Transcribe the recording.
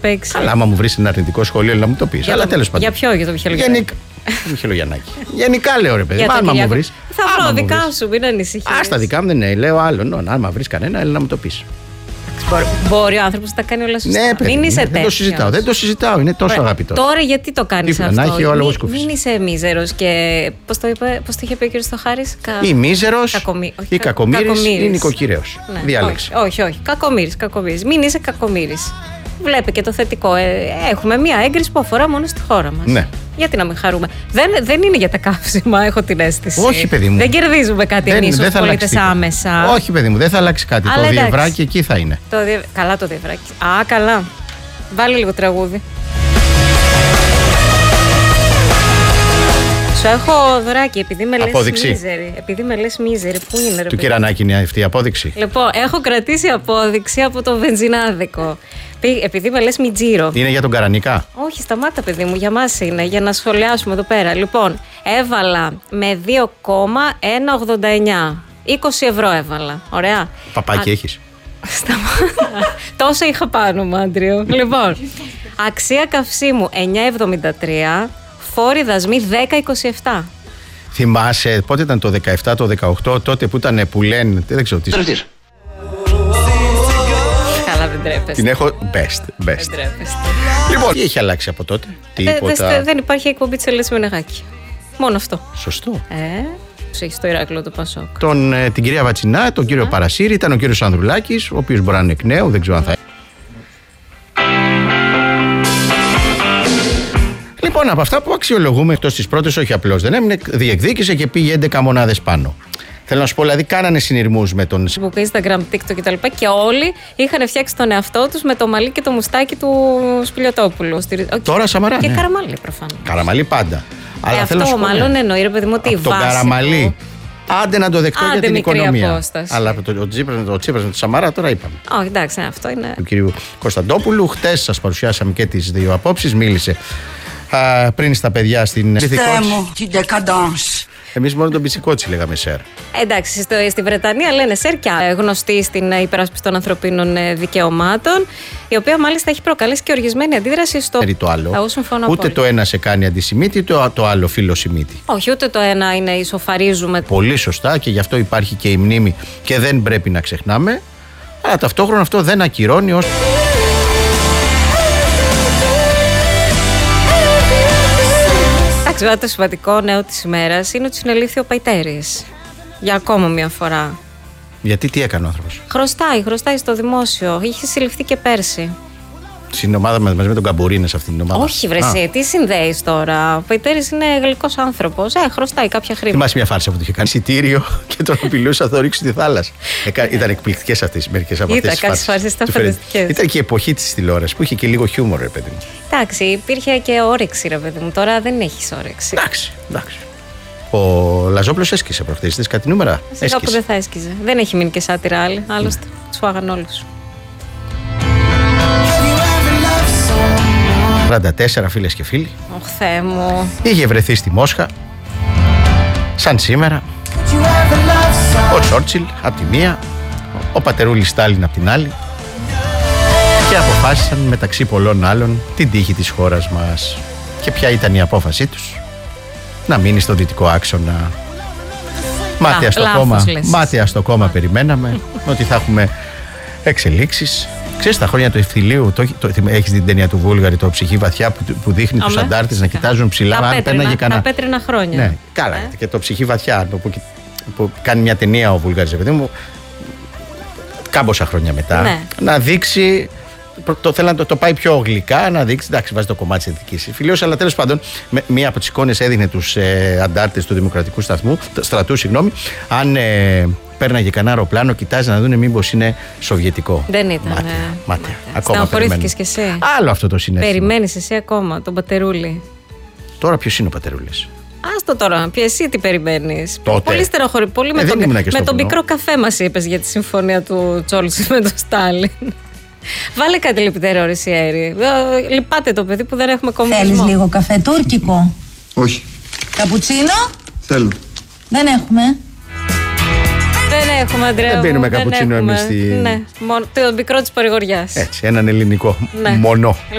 παίξει. Αλλά άμα μου βρει ένα αρνητικό σχόλιο, να μου το πει. Αλλά τέλος πάντων. Για ποιο, για το Μιχαήλ Γιαννάκη? Μιχαήλ Γιαννάκη. Γενικά λέω ρε παιδί. Άμα μου βρει. Θα βρω δικά σου, μην ανησυχείς. Τα δικά μου δεν είναι. Λέω άλλο. Άμα βρει κανένα, έλα να μου το πει. Μπορεί ο άνθρωπος να τα κάνει όλα σωστά. Ναι, παιδί, μην είσαι τέτοιο. Δεν το συζητάω. Είναι τόσο αγαπητό. Τώρα γιατί το κάνεις αυτό? Να έχει ο λόγος κουφής. Μην είσαι μίζερος και. Πώς το είχε πει ο κ. Στοχάρης? Ή μίζερος ή κακομοίρης ή νοικοκυρέος. Ναι. Διάλεξη. Όχι. Κακομοίρης. Μην είσαι κακομοίρης. Βλέπει και το θετικό. Έχουμε μία έγκριση που αφορά μόνο στη χώρα μας. Ναι. Γιατί να μην χαρούμε? Δεν είναι για τα καύσιμα, έχω την αίσθηση. Όχι, παιδί μου. Δεν κερδίζουμε κάτι εμείς ως πολίτες άμεσα. Όχι, παιδί μου, δεν θα αλλάξει κάτι. Αλλά το διευράκι εκεί θα είναι. Καλά το διευράκι. Καλά. Βάλε λίγο τραγούδι. Σου έχω δωράκι, επειδή με λες μίζερη. Πού είναι, ρε? Του Κυρανάκη είναι αυτή η απόδειξη. Λοιπόν, έχω κρατήσει απόδειξη από το βενζινάδικο. Επειδή με λες μιτζίρο. Είναι για τον Καρανικά? Όχι, σταμάτα, παιδί μου, για μας είναι, για να σχολιάσουμε εδώ πέρα. Λοιπόν, έβαλα με 2,189. 20 ευρώ έβαλα. Ωραία. Παπάκι έχεις? Σταμάτα. Τόσο είχα πάνω μου, Άντριο. Λοιπόν, αξία καυσίμου 9,73. Φόροι δασμοί 10,27. Θυμάσαι πότε ήταν το 17, το 18, τότε που ήταν που λένε. Δεν ξέρω τι. Καλά, δεν τρέπεστε. Την έχω best. Δεν τρέπεστε. Λοιπόν, τι έχει αλλάξει από τότε? Τίποτα. Δεν υπάρχει εκπομπή της Ελένης Μενεγάκη. Μόνο αυτό. Σωστό. Τους έχει στο Ηράκλειο του Πασόκ. Την κυρία Βατσινά, τον κύριο Παρασύρη, ήταν ο κύριος Ανδρουλάκης, ο οποίος μπορεί να είναι εκ νέου, δεν ξέρω αν θα. Λοιπόν, από αυτά που αξιολογούμε εκτός της πρώτης, όχι απλώς δεν έμεινε, διεκδίκησε και πήγε 11 μονάδες πάνω. Θέλω να σου πω, δηλαδή, κάνανε συνειρμούς με τον Facebook, Instagram, TikTok κτλ. Και όλοι είχαν φτιάξει τον εαυτό τους με το μαλλί και το μουστάκι του Σπηλιοτόπουλου. Τώρα Σαμαρά. Και ναι. Καραμαλή, προφανώς. Καραμαλή πάντα. Αλλά αυτό θέλω μάλλον εννοεί, ρε παιδί μου, ότι η βάση. Τον Καραμαλή. Άντε να το δεχτώ για την οικονομία. Απόσταση. Αλλά το Τσίπρας με τον Σαμαρά τώρα είπαμε. Όχι, εντάξει, αυτό είναι. Του κυρίου Κωνσταντόπουλου. Χτες σας παρουσιάσαμε και τις δύο απόψεις. Μίλησε πριν στα παιδιά στην Εμείς μόνο τον Πιτσικότσι λέγαμε σερ. Εντάξει, στη Βρετανία λένε σερ και γνωστή στην υπεράσπιση των ανθρωπίνων δικαιωμάτων, η οποία μάλιστα έχει προκαλέσει και οργισμένη αντίδραση στο. Το άλλο. Ούτε το ένα σε κάνει αντισημίτη, ούτε το άλλο φιλοσημίτη. Όχι, ούτε το ένα είναι ισοφαρίζουμε. Πολύ σωστά, και γι' αυτό υπάρχει και η μνήμη και δεν πρέπει να ξεχνάμε. Αλλά ταυτόχρονα αυτό δεν ακυρώνει ως. Το σημαντικό νέο της ημέρας είναι ότι συνελήφθη ο Παϊτέρης. Για ακόμα μια φορά. Γιατί τι έκανε ο άνθρωπος? Χρωστάει στο δημόσιο. Είχε συλληφθεί και πέρσι. Στην ομάδα μαζί με τον Καμπουρίνα σε αυτήν την ομάδα. Όχι, βρεσί, τι συνδέεις τώρα? Ο Παϊτέρης είναι γλυκός άνθρωπος. Χρωστάει κάποια χρήματα. Θυμάσαι μια φάρσα που του είχε κάνει εισιτήριο και τον απειλούσε να το ρίξει στη θάλασσα. Ήταν εκπληκτικές αυτές μερικές από αυτές τις φάρσες. Κάποιες φάρσες ήταν φανταστικές. Ήταν και η εποχή της τηλεόρασης που είχε και λίγο χιούμορ, ρε παιδί μου. Εντάξει, υπήρχε και όρεξη, ρε παιδί μου. Τώρα δεν έχεις όρεξη. Εντάξει. Ο Λαζόπουλος έσκησε προχθές. Είδες κάτι νούμερα? Σιγά που δεν θα έσκιζε. Δεν έχει μείνει και σάτυρα άλλη. Άλλωστε, τους φάγαν όλους. 44 φίλες και φίλοι. Ωχ, Θεέ μου. Είχε βρεθεί στη Μόσχα, σαν σήμερα, ο Τσόρτσιλ από τη μία, ο πατερούλης Στάλιν από την άλλη, και αποφάσισαν μεταξύ πολλών άλλων την τύχη της χώρας μας. Και ποια ήταν η απόφασή τους? Να μείνει στο δυτικό άξονα. Μάταια στο κόμμα περιμέναμε ότι θα έχουμε εξελίξεις. Ξέρεις, τα χρόνια του ευθυλίου, έχεις την ταινία του Βούλγαρη, το Ψυχή Βαθιά, που δείχνει τους αντάρτες να κοιτάζουν ψηλά. Τα πέτρινα χρόνια. Ναι, καλά. Και το Ψυχή Βαθιά, που κάνει μια ταινία ο Βούλγαρης, παιδί μου, κάμποσα χρόνια μετά, ναι. Να δείξει. Θέλω να το πάει πιο γλυκά, να δείξει. Εντάξει, βάζει το κομμάτι της εθνικής συμφιλίωσης, αλλά τέλος πάντων, μία από τις εικόνες έδινε τους αντάρτες του Δημοκρατικού στρατού, αν πέρναγε κανένα αεροπλάνο, κοιτάζει να δουν μήπως είναι σοβιετικό. Δεν ήταν. Μάταια. Στεναχωρήθηκες κι εσύ. Άλλο αυτό το συνέστημα. Περιμένεις εσύ ακόμα τον Πατερούλη. Τώρα ποιος είναι ο Πατερούλης? Άστο τώρα, εσύ τι περιμένεις? Τότε. Πολύ στεναχωρή. Πολύ με τον πικρό καφέ μας είπες για τη συμφωνία του Τσόλτς με τον Στάλιν. Βάλε κάτι λυπητερό, ρε Σιέρι. Λυπάται το παιδί που δεν έχουμε κομμουνισμό. Θέλεις λίγο καφέ τουρκικό? Όχι. Καπουτσίνο? Θέλω. Δεν έχουμε. Δεν έχουμε, Αντρέα. Δεν πίνουμε καπουτσίνο εμείς. Ναι, το μικρό της παρηγοριάς. Έτσι, έναν ελληνικό. Μονό.